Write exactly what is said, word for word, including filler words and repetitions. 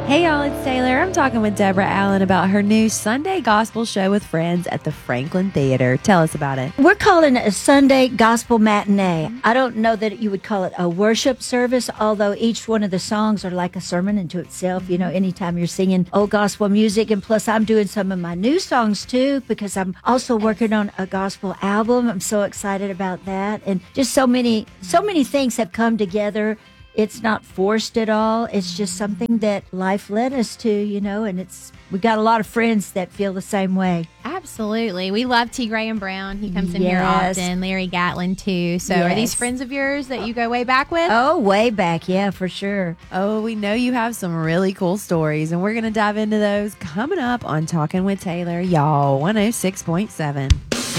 Hey y'all, it's Taylor. I'm talking with Deborah Allen about her new Sunday Gospel Show with Friends at the Franklin Theater. Tell us about it. We're calling it a Sunday Gospel Matinee. I don't know that you would call it a worship service, although each one of the songs are like a sermon into itself. You know, anytime you're singing old gospel music, and plus I'm doing some of my new songs too, because I'm also working on a gospel album. I'm so excited about that. And just so many, so many things have come together. It's not forced at all. It's just something that life led us to, you know, and it's we got a lot of friends that feel the same way. Absolutely. We love T. Graham Brown. He comes in Yes. here often. Larry Gatlin, too. So Yes. are these friends of yours that you go way back with? Oh, way back. Yeah, for sure. Oh, we know you have some really cool stories, and we're going to dive into those coming up on Talking with Taylor, y'all, one oh six point seven.